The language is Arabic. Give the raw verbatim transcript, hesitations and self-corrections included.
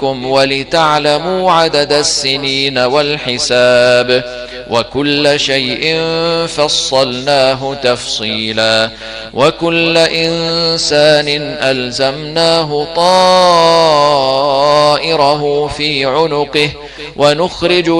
ولتعلموا عدد السنين والحساب وكل شيء فصلناه تفصيلا وكل إنسان ألزمناه طائره في عنقه ونخرج